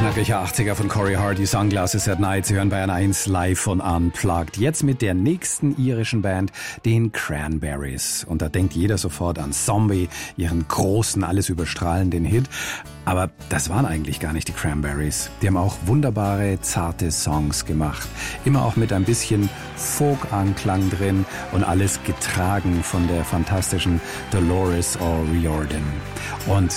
knackiger 80er von Corey Hardy, Sunglasses at Night. Sie hören Bayern 1 live von Unplugged. Jetzt mit der nächsten irischen Band, den Cranberries. Und da denkt jeder sofort an Zombie, ihren großen, alles überstrahlenden Hit. Aber das waren eigentlich gar nicht die Cranberries. Die haben auch wunderbare, zarte Songs gemacht. Immer auch mit ein bisschen Folk-Anklang drin und alles getragen von der fantastischen Dolores O'Riordan. Und